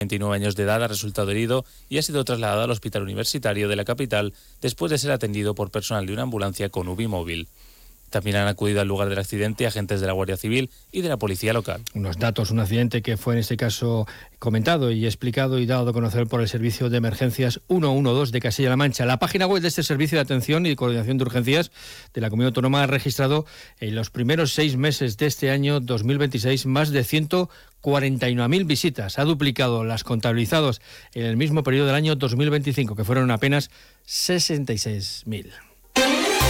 29 años de edad ha resultado herido y ha sido trasladado al hospital universitario de la capital después de ser atendido por personal de una ambulancia con UBI móvil. También han acudido al lugar del accidente agentes de la Guardia Civil y de la policía local. Unos datos, un accidente que fue en este caso comentado y explicado y dado a conocer por el Servicio de Emergencias 112 de Castilla-La Mancha. La página web de este Servicio de Atención y Coordinación de Urgencias de la Comunidad Autónoma ha registrado en los primeros 6 meses de este año 2026 más de 141.000 visitas. Ha duplicado las contabilizadas en el mismo periodo del año 2025, que fueron apenas 66.000.